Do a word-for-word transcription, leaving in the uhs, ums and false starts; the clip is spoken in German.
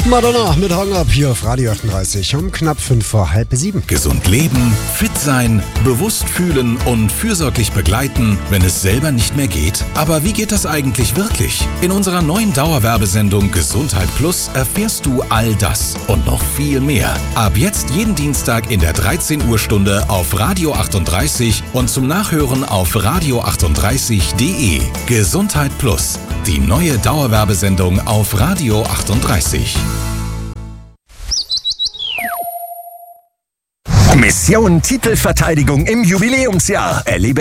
Madonna mit Hang Up hier auf Radio achtunddreißig um knapp fünf vor halb sieben. Gesund leben, fit sein, bewusst fühlen und fürsorglich begleiten, wenn es selber nicht mehr geht. Aber wie geht das eigentlich wirklich? In unserer neuen Dauerwerbesendung Gesundheit Plus erfährst du all das und noch viel mehr. Ab jetzt jeden Dienstag in der dreizehn Uhr Stunde auf Radio achtunddreißig und zum Nachhören auf radio achtunddreißig punkt de. Gesundheit Plus, die neue Dauerwerbesendung auf Radio achtunddreißig. Mission Titelverteidigung im Jubiläumsjahr. Erlebe